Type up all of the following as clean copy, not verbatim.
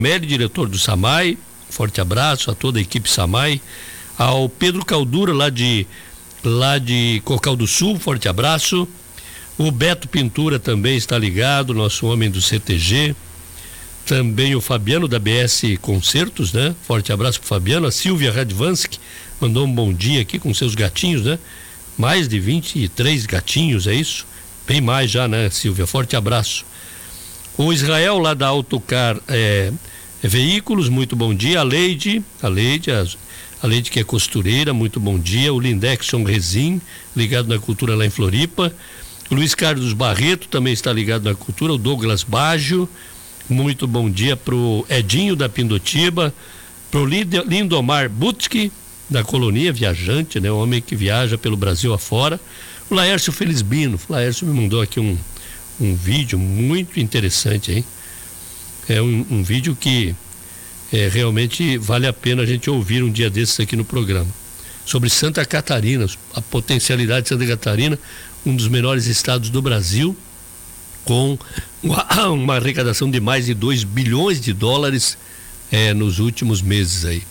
Meli, diretor do SAMAI, forte abraço a toda a equipe SAMAI, ao Pedro Caldura lá de Cocal do Sul, forte abraço. O Beto Pintura também está ligado, nosso homem do CTG. Também o Fabiano da BS Concertos, né? Forte abraço pro Fabiano. A Silvia Radvansky mandou um bom dia aqui com seus gatinhos, né? Mais de 23 gatinhos, é isso? Bem mais já, né, Silvia? Forte abraço. O Israel lá da Autocar Veículos, muito bom dia. A Leide que é costureira, muito bom dia. O Lindexon Rezin, ligado na cultura lá em Floripa. O Luiz Carlos Barreto também está ligado na cultura. O Douglas Baggio, muito bom dia pro Edinho da Pindotiba, pro Lindomar Butski, da Colonia Viajante, né? O homem que viaja pelo Brasil afora. O Laércio Felisbino, o Laércio me mandou aqui um vídeo muito interessante, hein? É um vídeo que realmente vale a pena a gente ouvir um dia desses aqui no programa. Sobre Santa Catarina, a potencialidade de Santa Catarina, um dos menores estados do Brasil, com uma arrecadação de mais de 2 bilhões de dólares nos últimos meses aí.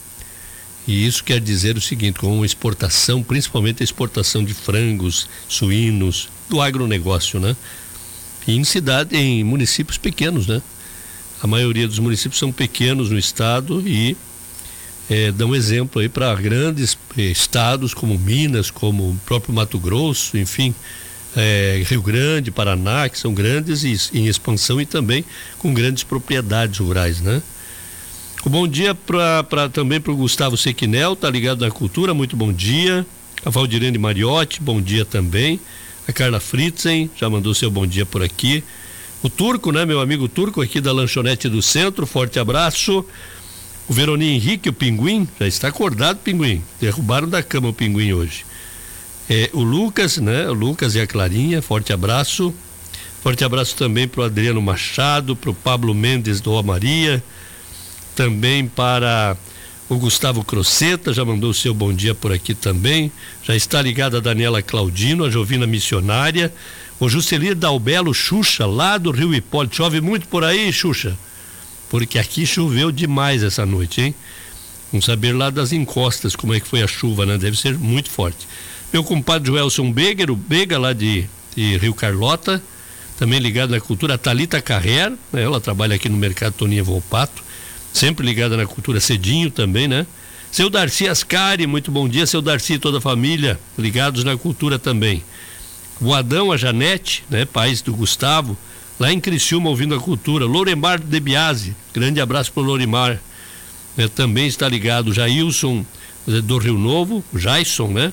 E isso quer dizer o seguinte, com exportação, principalmente a exportação de frangos, suínos, do agronegócio, né? E em municípios pequenos, né? A maioria dos municípios são pequenos no estado e dão exemplo aí para grandes estados como Minas, como o próprio Mato Grosso, enfim, Rio Grande, Paraná, que são grandes em expansão e também com grandes propriedades rurais, né? Um bom dia também para o Gustavo Sequinel, tá ligado na cultura, muito bom dia. A Valdirene Mariotti, bom dia também. A Carla Fritzen já mandou seu bom dia por aqui. O Turco, né, meu amigo Turco aqui da Lanchonete do Centro, forte abraço. O Veroni Henrique, o Pinguim, já está acordado, Pinguim. Derrubaram da cama o Pinguim hoje. O Lucas, né, o Lucas e a Clarinha, forte abraço. Forte abraço também para o Adriano Machado, para o Pablo Mendes do Maria. Também para o Gustavo Croceta, já mandou o seu bom dia por aqui também. Já está ligada a Daniela Claudino, a Jovina Missionária. O Juscelir Dalbelo Xuxa, lá do Rio Hipólito. Chove muito por aí, Xuxa? Porque aqui choveu demais essa noite, hein? Vamos saber lá das encostas como é que foi a chuva, né? Deve ser muito forte. Meu compadre Joelson Beger, o Bega lá de Rio Carlota, também ligado na cultura. A Thalita Carrer, né? Ela trabalha aqui no Mercado Toninha Volpato, sempre ligada na cultura cedinho também, né? Seu Darcy Ascari, muito bom dia, seu Darcy e toda a família, ligados na cultura também. O Adão, a Janete, né? Pais do Gustavo, lá em Criciúma ouvindo a cultura. Lorimar de Biasi, grande abraço para o Lorimar, também está ligado. O Jailson do Rio Novo, o Jaison, né?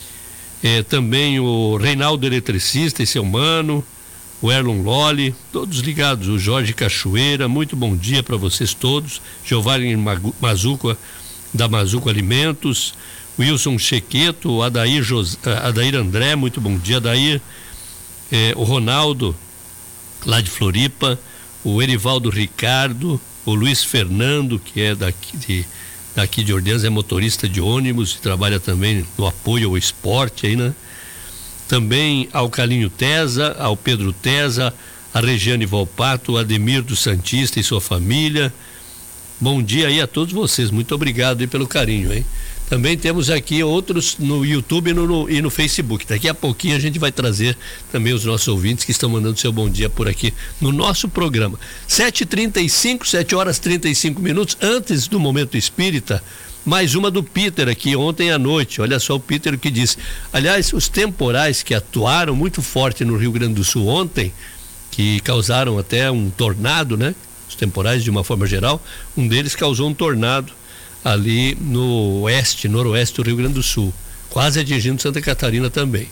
Também o Reinaldo Eletricista e seu mano, o Erlon Lolli, todos ligados. O Jorge Cachoeira, muito bom dia para vocês todos. Giovanni Mazuco, da Mazuco Alimentos. Wilson Chequeto, o Adair André, muito bom dia, Adair. O Ronaldo, lá de Floripa. O Erivaldo Ricardo, o Luiz Fernando, que é daqui de Ordenhas, é motorista de ônibus e trabalha também no apoio ao esporte aí, né? Também ao Calinho Tesa, ao Pedro Tesa, a Regiane Volpato, o Ademir do Santista e sua família. Bom dia aí a todos vocês, muito obrigado aí pelo carinho, hein? Também temos aqui outros no YouTube e no Facebook. Daqui a pouquinho a gente vai trazer também os nossos ouvintes que estão mandando seu bom dia por aqui no nosso programa. 7h35, 7h35, antes do Momento Espírita, mais uma do Peter aqui ontem à noite. Olha só o Peter o que disse. Aliás, os temporais que atuaram muito forte no Rio Grande do Sul ontem, que causaram até um tornado, né? Os temporais de uma forma geral, um deles causou um tornado ali no noroeste do Rio Grande do Sul, quase atingindo Santa Catarina também.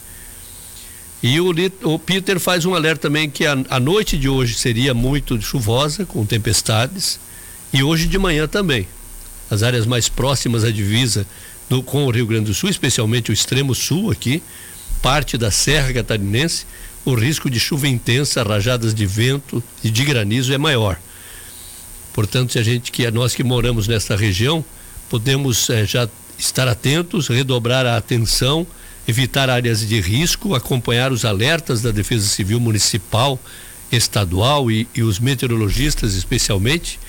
E o Peter faz um alerta também que a noite de hoje seria muito chuvosa, com tempestades, e hoje de manhã também. As áreas mais próximas à divisa com o Rio Grande do Sul, especialmente o extremo sul aqui, parte da Serra Catarinense, o risco de chuva intensa, rajadas de vento e de granizo é maior. Portanto, nós que moramos nessa região, podemos já estar atentos, redobrar a atenção, evitar áreas de risco, acompanhar os alertas da Defesa Civil Municipal, estadual e os meteorologistas especialmente,